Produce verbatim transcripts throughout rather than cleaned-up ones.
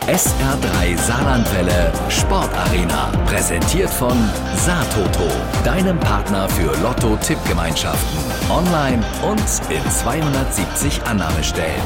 S R drei Saarlandwelle Sportarena. Präsentiert von Saartoto, deinem Partner für Lotto-Tippgemeinschaften. Online und in zweihundertsiebzig Annahmestellen.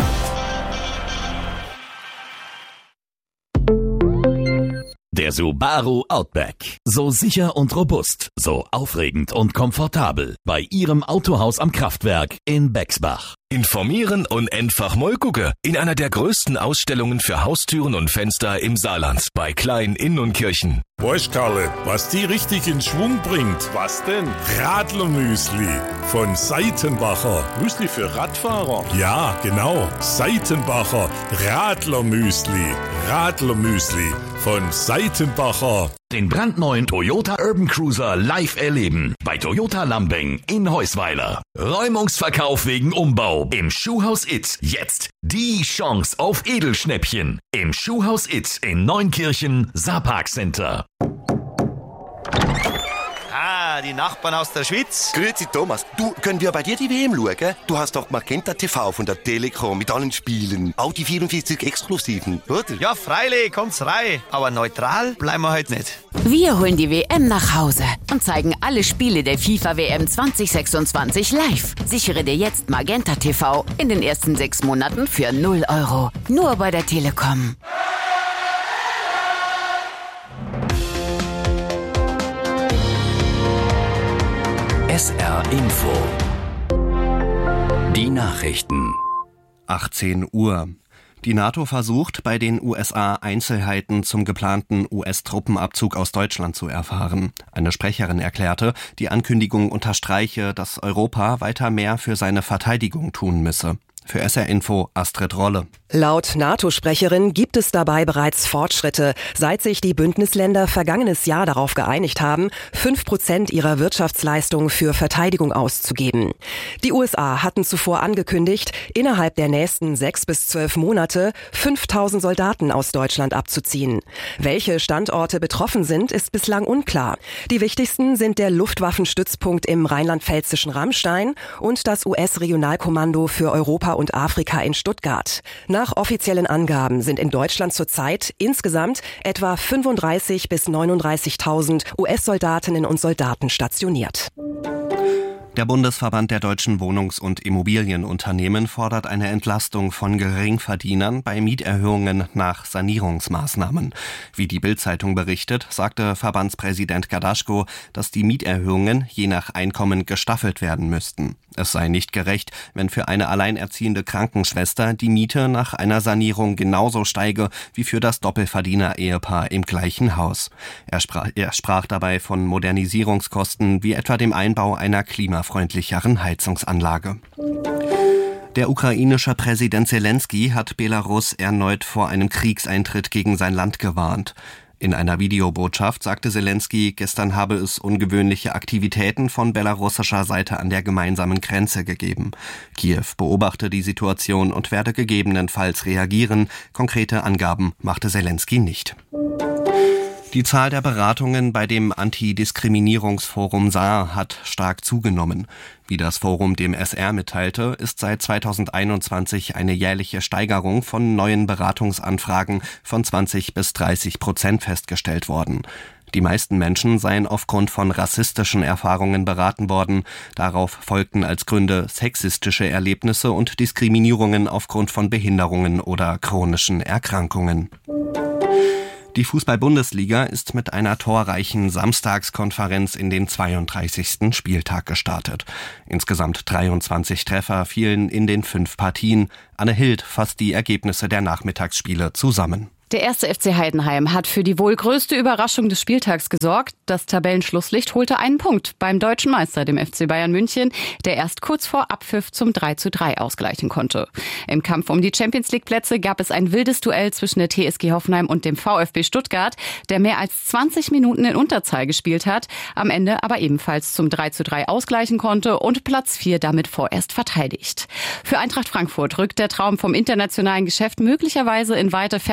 Der Subaru Outback. So sicher und robust, so aufregend und komfortabel. Bei Ihrem Autohaus am Kraftwerk in Bexbach. Informieren und einfach mal gucken. In einer der größten Ausstellungen für Haustüren und Fenster im Saarland. Bei Klein Inn und Kirchen. Weißt Karle, was die richtig in Schwung bringt? Was denn? Radlermüsli von Seitenbacher. Müsli für Radfahrer? Ja, genau. Seitenbacher Radlermüsli. Radlermüsli von Seitenbacher. Den brandneuen Toyota Urban Cruiser live erleben. Bei Toyota Lambeng in Heusweiler. Räumungsverkauf wegen Umbau. Im Schuhhaus It. Jetzt die Chance auf Edelschnäppchen. Im Schuhhaus It in Neunkirchen, Saarpark Center. Ah, die Nachbarn aus der Schweiz. Grüezi Thomas, du, können wir bei dir die W M schauen? Du hast doch Magenta T V von der Telekom mit allen Spielen. Auch die vierundvierzig Exklusiven, oder? Ja, freilich, kommt's rein. Aber neutral bleiben wir heute nicht. Wir holen die W M nach Hause und zeigen alle Spiele der FIFA W M zwanzig sechsundzwanzig live. Sichere dir jetzt Magenta T V in den ersten sechs Monaten für null Euro. Nur bei der Telekom. S R Info. Die Nachrichten. achtzehn Uhr. Die NATO versucht, bei den U S A Einzelheiten zum geplanten U S-Truppenabzug aus Deutschland zu erfahren. Eine Sprecherin erklärte, die Ankündigung unterstreiche, dass Europa weiter mehr für seine Verteidigung tun müsse. Für S R Info Astrid Rolle. Laut NATO-Sprecherin gibt es dabei bereits Fortschritte, seit sich die Bündnisländer vergangenes Jahr darauf geeinigt haben, fünf Prozent ihrer Wirtschaftsleistung für Verteidigung auszugeben. Die U S A hatten zuvor angekündigt, innerhalb der nächsten sechs bis zwölf Monate fünftausend Soldaten aus Deutschland abzuziehen. Welche Standorte betroffen sind, ist bislang unklar. Die wichtigsten sind der Luftwaffenstützpunkt im rheinland-pfälzischen Ramstein und das U S-Regionalkommando für Europa und Afrika in Stuttgart. Nach offiziellen Angaben sind in Deutschland zurzeit insgesamt etwa fünfunddreißigtausend bis neununddreißigtausend U S-Soldatinnen und Soldaten stationiert. Der Bundesverband der deutschen Wohnungs- und Immobilienunternehmen fordert eine Entlastung von Geringverdienern bei Mieterhöhungen nach Sanierungsmaßnahmen. Wie die Bild-Zeitung berichtet, sagte Verbandspräsident Gadaschko, dass die Mieterhöhungen je nach Einkommen gestaffelt werden müssten. Es sei nicht gerecht, wenn für eine alleinerziehende Krankenschwester die Miete nach einer Sanierung genauso steige wie für das Doppelverdiener-Ehepaar im gleichen Haus. Er sprach, er sprach dabei von Modernisierungskosten wie etwa dem Einbau einer klimafreundlicheren Heizungsanlage. Der ukrainische Präsident Selenskyj hat Belarus erneut vor einem Kriegseintritt gegen sein Land gewarnt. In einer Videobotschaft sagte Selenskyj, gestern habe es ungewöhnliche Aktivitäten von belarussischer Seite an der gemeinsamen Grenze gegeben. Kiew beobachte die Situation und werde gegebenenfalls reagieren. Konkrete Angaben machte Selenskyj nicht. Die Zahl der Beratungen bei dem Antidiskriminierungsforum Saar hat stark zugenommen. Wie das Forum dem S R mitteilte, ist seit zweitausendeinundzwanzig eine jährliche Steigerung von neuen Beratungsanfragen von zwanzig bis dreißig Prozent festgestellt worden. Die meisten Menschen seien aufgrund von rassistischen Erfahrungen beraten worden. Darauf folgten als Gründe sexistische Erlebnisse und Diskriminierungen aufgrund von Behinderungen oder chronischen Erkrankungen. Die Fußball-Bundesliga ist mit einer torreichen Samstagskonferenz in den zweiunddreißigsten Spieltag gestartet. Insgesamt dreiundzwanzig Treffer fielen in den fünf Partien. Anne Hild fasst die Ergebnisse der Nachmittagsspiele zusammen. Der erste F C Heidenheim hat für die wohl größte Überraschung des Spieltags gesorgt. Das Tabellenschlusslicht holte einen Punkt beim deutschen Meister, dem F C Bayern München, der erst kurz vor Abpfiff zum drei zu drei ausgleichen konnte. Im Kampf um die Champions-League-Plätze gab es ein wildes Duell zwischen der T S G Hoffenheim und dem VfB Stuttgart, der mehr als zwanzig Minuten in Unterzahl gespielt hat, am Ende aber ebenfalls zum drei zu drei ausgleichen konnte und Platz vier damit vorerst verteidigt. Für Eintracht Frankfurt rückt der Traum vom internationalen Geschäft möglicherweise in weite Ferne.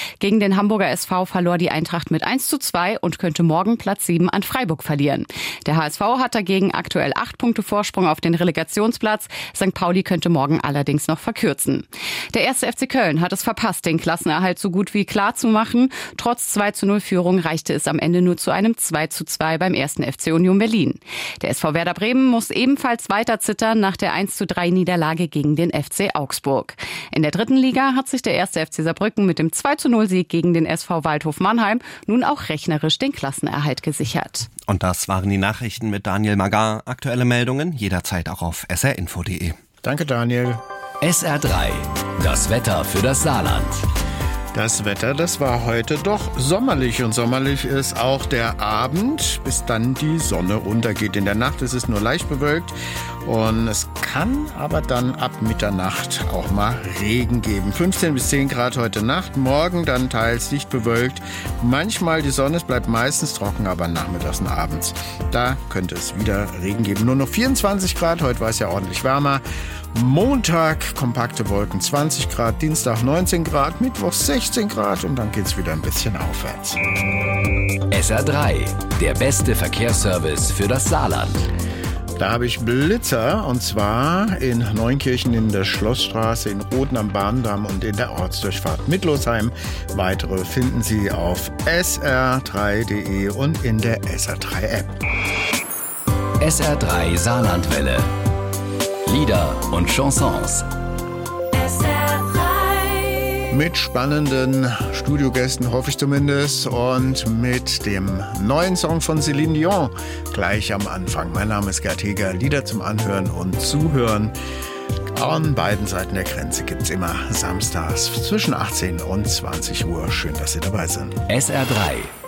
Gegen den Hamburger S V verlor die Eintracht mit eins zu zwei und könnte morgen Platz sieben an Freiburg verlieren. Der H S V hat dagegen aktuell acht Punkte Vorsprung auf den Relegationsplatz. Sankt Pauli könnte morgen allerdings noch verkürzen. Der erste F C Köln hat es verpasst, den Klassenerhalt so gut wie klar zu machen. Trotz zwei zu null Führung reichte es am Ende nur zu einem zwei zu zwei beim ersten F C Union Berlin. Der S V Werder Bremen muss ebenfalls weiter zittern nach der eins zu drei Niederlage gegen den F C Augsburg. In der dritten Liga hat sich der erste F C Saarbrücken mit dem zwei zu null Sieg gegen den S V Waldhof Mannheim nun auch rechnerisch den Klassenerhalt gesichert. Und das waren die Nachrichten mit Daniel Magar. Aktuelle Meldungen jederzeit auch auf s r info punkt d e. Danke, Daniel. S R drei, das Wetter für das Saarland. Das Wetter, das war heute doch sommerlich und sommerlich ist auch der Abend, bis dann die Sonne untergeht. In der Nacht ist es nur leicht bewölkt und es kann aber dann ab Mitternacht auch mal Regen geben. fünfzehn bis zehn Grad heute Nacht, morgen dann teils dicht bewölkt. Manchmal die Sonne, es bleibt meistens trocken, aber nachmittags und abends. Da könnte es wieder Regen geben. Nur noch vierundzwanzig Grad, heute war es ja ordentlich wärmer. Montag kompakte Wolken zwanzig Grad, Dienstag neunzehn Grad, Mittwoch sechzehn Grad und dann geht's wieder ein bisschen aufwärts. S R drei, der beste Verkehrsservice für das Saarland. Da habe ich Blitzer und zwar in Neunkirchen in der Schlossstraße, in Roden am Bahndamm und in der Ortsdurchfahrt Mittlosheim. Weitere finden Sie auf s r drei punkt d e und in der S R drei App. S R drei Saarlandwelle. Lieder und Chansons. Mit spannenden Studiogästen, hoffe ich zumindest, und mit dem neuen Song von Céline Dion gleich am Anfang. Mein Name ist Gerd Heger, Lieder zum Anhören und Zuhören. An beiden Seiten der Grenze gibt es immer samstags zwischen achtzehn und zwanzig Uhr. Schön, dass Sie dabei sind. S R drei